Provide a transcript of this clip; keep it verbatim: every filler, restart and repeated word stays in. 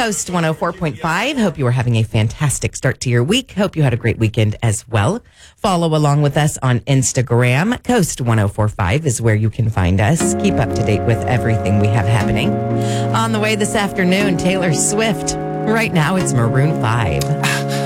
Coast one oh four point five. Hope you are having a fantastic start to your week. Hope you had a great weekend as well. Follow along with us on Instagram. Coast one oh four point five is where you can find us. Keep up to date with everything we have happening. On the way this afternoon, Taylor Swift. Right now, it's Maroon five.